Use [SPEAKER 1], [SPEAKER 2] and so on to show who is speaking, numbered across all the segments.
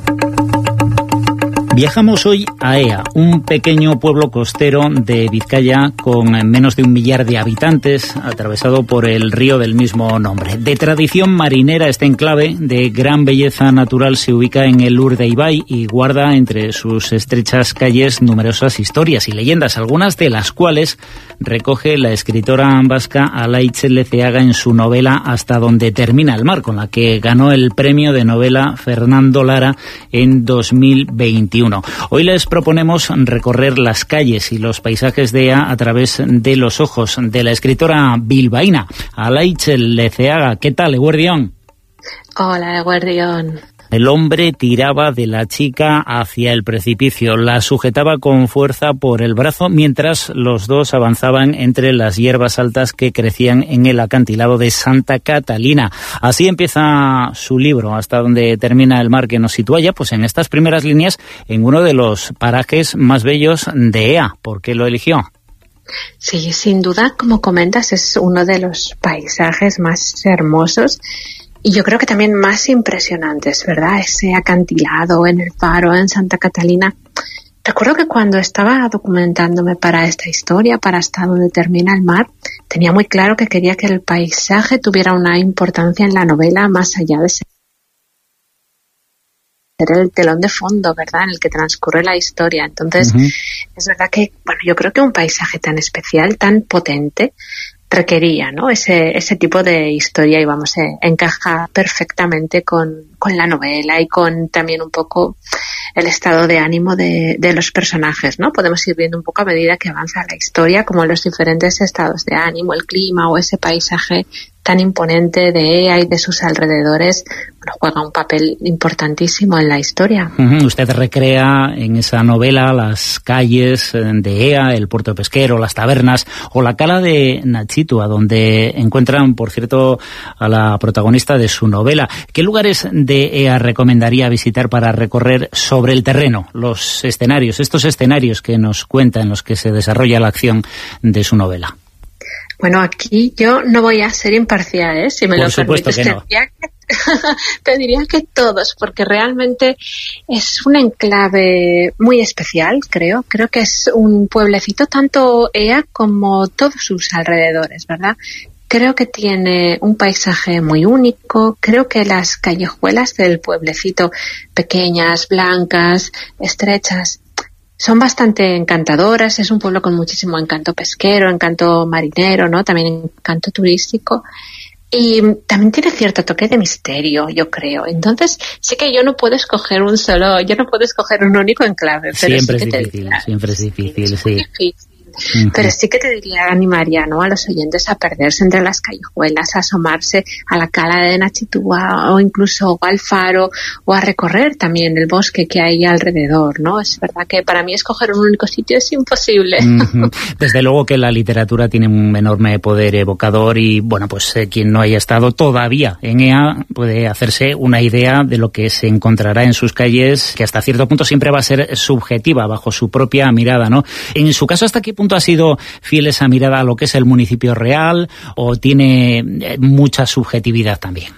[SPEAKER 1] Viajamos hoy a Ea, un pequeño pueblo costero de Vizcaya con menos de 1 millar de habitantes, atravesado por el río del mismo nombre. De tradición marinera, este enclave de gran belleza natural se ubica en el Urdaibai y guarda entre sus estrechas calles numerosas historias y leyendas, algunas de las cuales recoge la escritora vasca Alaitz Lezeaga en su novela Hasta donde termina el mar, con la que ganó el premio de novela Fernando Lara en 2021. Hoy les proponemos recorrer las calles y los paisajes de Ea a través de los ojos de la escritora bilbaína Alaitz Lezeaga. ¿Qué tal, Eguerdión?
[SPEAKER 2] Hola, Eguerdión.
[SPEAKER 1] El hombre tiraba de la chica hacia el precipicio, la sujetaba con fuerza por el brazo mientras los dos avanzaban entre las hierbas altas que crecían en el acantilado de Santa Catalina. Así empieza su libro, Hasta donde termina el mar, que nos sitúa ya pues en estas primeras líneas en uno de los parajes más bellos de Ea. ¿Por qué lo eligió?
[SPEAKER 2] Sí, sin duda, como comentas, es uno de los paisajes más hermosos y yo creo que también más impresionantes, ¿verdad? Ese acantilado en el faro en Santa Catalina. Recuerdo que cuando estaba documentándome para esta historia, para Hasta donde termina el mar, tenía muy claro que quería que el paisaje tuviera una importancia en la novela más allá de ser el telón de fondo, ¿verdad?, en el que transcurre la historia. Entonces, es verdad que, bueno, yo creo que un paisaje tan especial, tan potente, requería, ¿no?, ese tipo de historia, y vamos, encaja perfectamente con la novela y con también un poco el estado de ánimo de los personajes, ¿no? Podemos ir viendo un poco a medida que avanza la historia, como los diferentes estados de ánimo, el clima o ese paisaje tan imponente de Ea y de sus alrededores, bueno, juega un papel importantísimo en la historia.
[SPEAKER 1] Usted recrea en esa novela las calles de Ea, el puerto pesquero, las tabernas o la cala de Nachitua, donde encuentran, por cierto, a la protagonista de su novela. ¿Qué lugares de Ea recomendaría visitar para recorrer sobre el terreno los escenarios, estos escenarios que nos cuenta, en los que se desarrolla la acción de su novela?
[SPEAKER 2] Bueno, aquí yo no voy a ser imparcial, ¿eh? Si me lo permites.
[SPEAKER 1] Que no.
[SPEAKER 2] Te diría que todos, porque realmente es un enclave muy especial, creo. Creo que es un pueblecito, tanto Ea como todos sus alrededores, ¿verdad? Creo que tiene un paisaje muy único. Creo que las callejuelas del pueblecito, pequeñas, blancas, estrechas, son bastante encantadoras. Es un pueblo con muchísimo encanto pesquero, encanto marinero, ¿no? También encanto turístico. Y también tiene cierto toque de misterio, yo creo. Entonces, sí que yo no puedo escoger un único enclave. Pero
[SPEAKER 1] siempre
[SPEAKER 2] sí
[SPEAKER 1] es difícil, siempre es difícil, sí.
[SPEAKER 2] Pero sí que te diría, animaría, ¿no?, a los oyentes a perderse entre las callejuelas, a asomarse a la cala de Nachitua o incluso al faro, o a recorrer también el bosque que hay alrededor, ¿no? Es verdad que para mí escoger un único sitio es imposible.
[SPEAKER 1] Desde luego que la literatura tiene un enorme poder evocador y, bueno, pues quien no haya estado todavía en Ea puede hacerse una idea de lo que se encontrará en sus calles, que hasta cierto punto siempre va a ser subjetiva, bajo su propia mirada, ¿no? En su caso, ¿hasta qué punto ha sido fiel esa mirada a lo que es el municipio real, o tiene mucha subjetividad también?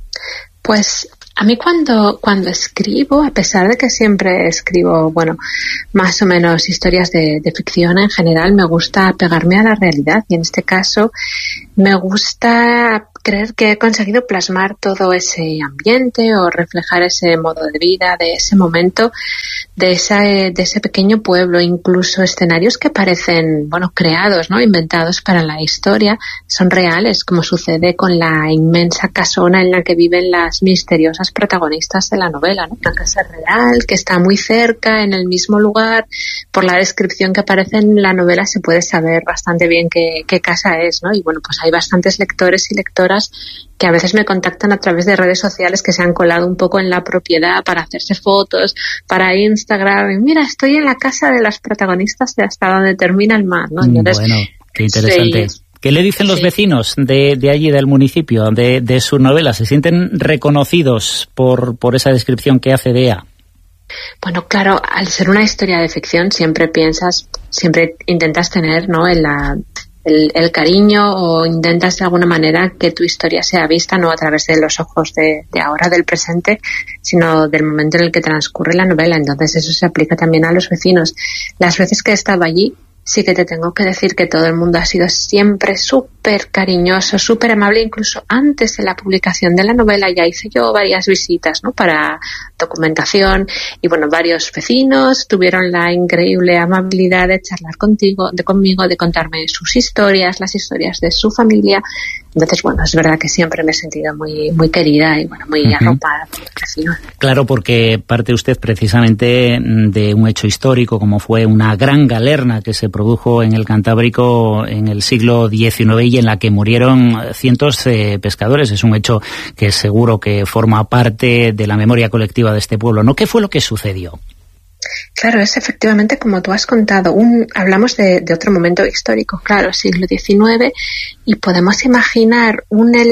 [SPEAKER 2] Pues a mí cuando escribo, a pesar de que siempre escribo, bueno, más o menos historias de ficción en general, me gusta pegarme a la realidad, y en este caso me gusta creer que he conseguido plasmar todo ese ambiente o reflejar ese modo de vida de ese momento, de ese pequeño pueblo, incluso escenarios que parecen, bueno, creados, ¿no?, inventados para la historia, son reales, como sucede con la inmensa casona en la que viven las misteriosas protagonistas de la novela, ¿no? Una casa real que está muy cerca, en el mismo lugar. Por la descripción que aparece en la novela se puede saber bastante bien qué casa es, ¿no? Y bueno, pues hay bastantes lectores y lectoras que a veces me contactan a través de redes sociales, que se han colado un poco en la propiedad para hacerse fotos, para Instagram. Y mira, estoy en la casa de las protagonistas de Hasta donde termina el mar, ¿no? Entonces,
[SPEAKER 1] bueno, qué interesante. Sí. ¿Qué le dicen los vecinos de allí, del municipio, de su novela? ¿Se sienten reconocidos por esa descripción que hace de Ea?
[SPEAKER 2] Bueno, claro, al ser una historia de ficción siempre intentas tener, ¿no?, el cariño, o intentas de alguna manera que tu historia sea vista no a través de los ojos de ahora, del presente, sino del momento en el que transcurre la novela. Entonces eso se aplica también a los vecinos. Las veces que he estado allí, sí que te tengo que decir que todo el mundo ha sido siempre súper cariñoso, súper amable. Incluso antes de la publicación de la novela ya hice yo varias visitas, ¿no?, para documentación, y bueno, varios vecinos tuvieron la increíble amabilidad de charlar conmigo, de contarme sus historias, las historias de su familia. Entonces, bueno, es verdad que siempre me he sentido muy, muy querida y bueno, muy arropada por los vecinos.
[SPEAKER 1] Claro, porque parte usted precisamente de un hecho histórico, como fue una gran galerna que se produjo en el Cantábrico en el siglo XIX y en la que murieron cientos de pescadores. Es un hecho que seguro que forma parte de la memoria colectiva de este pueblo, ¿no? ¿Qué fue lo que sucedió?
[SPEAKER 2] Claro, es efectivamente como tú has contado. Hablamos de otro momento histórico, claro, siglo XIX, y podemos imaginar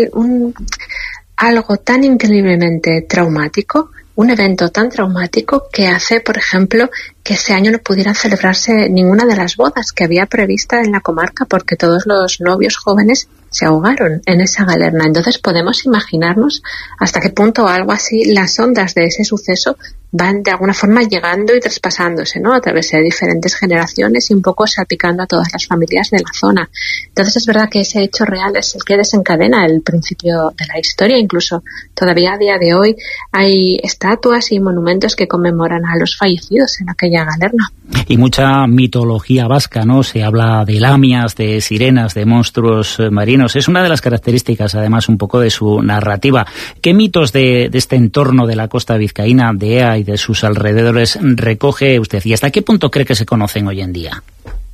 [SPEAKER 2] algo tan increíblemente traumático, un evento tan traumático que hace, por ejemplo, que ese año no pudieran celebrarse ninguna de las bodas que había prevista en la comarca, porque todos los novios jóvenes se ahogaron en esa galerna. Entonces podemos imaginarnos hasta qué punto algo así, las ondas de ese suceso van de alguna forma llegando y traspasándose, ¿no?, a través de diferentes generaciones y un poco salpicando a todas las familias de la zona. Entonces es verdad que ese hecho real es el que desencadena el principio de la historia. Incluso todavía a día de hoy hay estatuas y monumentos que conmemoran a los fallecidos en aquella galerna.
[SPEAKER 1] Y mucha mitología vasca, ¿no? Se habla de lamias, de sirenas, de monstruos marinos. Es una de las características, además, un poco de su narrativa. ¿Qué mitos de este entorno de la costa vizcaína, de Ea y de sus alrededores, recoge usted? ¿Y hasta qué punto cree que se conocen hoy en día?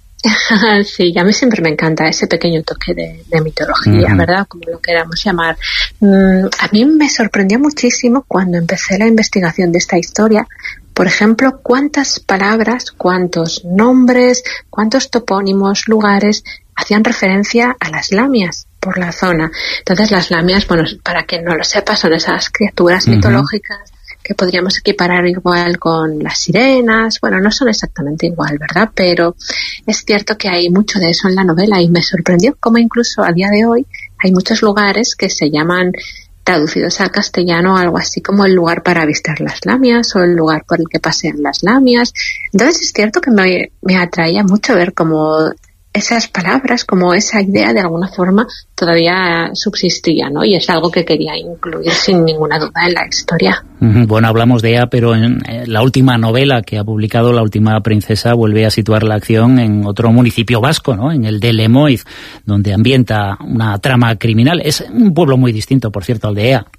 [SPEAKER 2] Sí, a mí siempre me encanta ese pequeño toque de mitología, ¿verdad?, como lo queramos llamar. A mí me sorprendió muchísimo cuando empecé la investigación de esta historia, por ejemplo, cuántas palabras, cuántos nombres, cuántos topónimos, lugares hacían referencia a las lamias por la zona. Entonces las lamias, bueno, para quien no lo sepa, son esas criaturas mitológicas que podríamos equiparar igual con las sirenas. Bueno, no son exactamente igual, ¿verdad? Pero es cierto que hay mucho de eso en la novela, y me sorprendió cómo incluso a día de hoy hay muchos lugares que se llaman, traducidos al castellano, algo así como el lugar para avistar las lamias o el lugar por el que pasean las lamias. Entonces es cierto que me atraía mucho ver cómo esas palabras, como esa idea de alguna forma todavía subsistía, ¿no? Y es algo que quería incluir sin ninguna duda en la historia.
[SPEAKER 1] Bueno, hablamos de Ea, pero en la última novela que ha publicado, La última princesa, vuelve a situar la acción en otro municipio vasco, ¿no?, en el de Lemoiz, donde ambienta una trama criminal. Es un pueblo muy distinto, por cierto, al de Ea.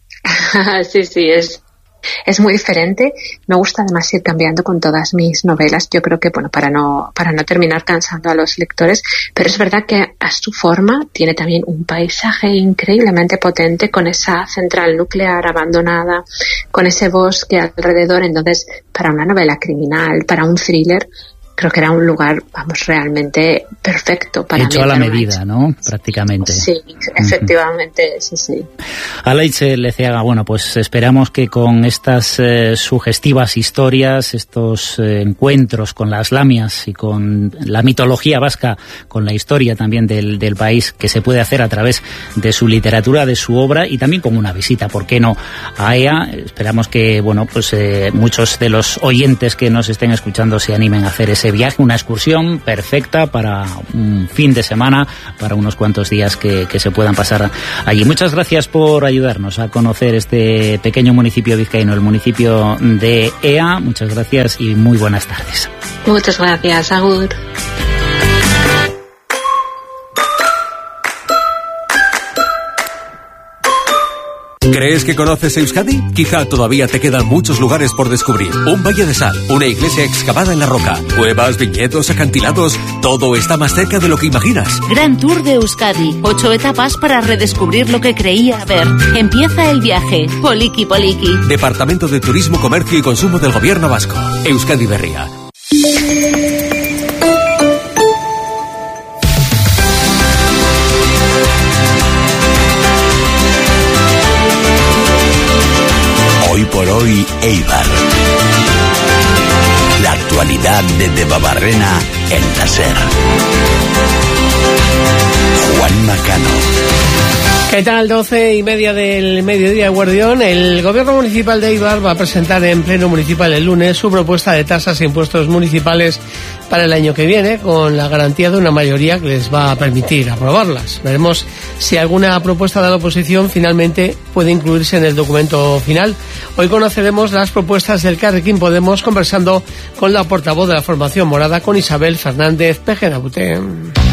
[SPEAKER 2] Sí, es muy diferente. Me gusta además ir cambiando con todas mis novelas. Yo creo que, bueno, para no terminar cansando a los lectores, pero es verdad que a su forma tiene también un paisaje increíblemente potente, con esa central nuclear abandonada, con ese bosque alrededor. Entonces, para una novela criminal, para un thriller, creo que era un lugar, vamos, realmente perfecto para
[SPEAKER 1] hecho a la medida, ¿no?, prácticamente.
[SPEAKER 2] Sí, efectivamente, sí.
[SPEAKER 1] Alaitz Leceaga, bueno, pues esperamos que con estas sugestivas historias, estos encuentros con las lamias y con la mitología vasca, con la historia también del país, que se puede hacer a través de su literatura, de su obra, y también con una visita, ¿por qué no?, a Ea. Esperamos que, bueno, pues muchos de los oyentes que nos estén escuchando se animen a hacer ese viaje, una excursión perfecta para un fin de semana, para unos cuantos días que se puedan pasar allí. Muchas gracias por ayudarnos a conocer este pequeño municipio vizcaíno, el municipio de Ea. Muchas gracias y muy buenas tardes.
[SPEAKER 2] Muchas gracias, agur.
[SPEAKER 3] ¿Crees que conoces Euskadi? Quizá todavía te quedan muchos lugares por descubrir. Un valle de sal, una iglesia excavada en la roca, cuevas, viñedos, acantilados... Todo está más cerca de lo que imaginas.
[SPEAKER 4] Gran Tour de Euskadi. 8 etapas para redescubrir lo que creía ver. Empieza el viaje. Poliki Poliki.
[SPEAKER 3] Departamento de Turismo, Comercio y Consumo del Gobierno Vasco. Euskadi Berria. Hoy por hoy, Eibar. La
[SPEAKER 5] actualidad de Debabarrena en la SER. Juan Macano.
[SPEAKER 6] ¿Qué tal? 12:30 del mediodía, Guardión. El Gobierno Municipal de Eibar va a presentar en Pleno Municipal el lunes su propuesta de tasas e impuestos municipales para el año que viene, con la garantía de una mayoría que les va a permitir aprobarlas. Veremos si alguna propuesta de la oposición finalmente puede incluirse en el documento final. Hoy conoceremos las propuestas del Carrequín Podemos, conversando con la portavoz de la formación morada, con Isabel Fernández Pejenabute.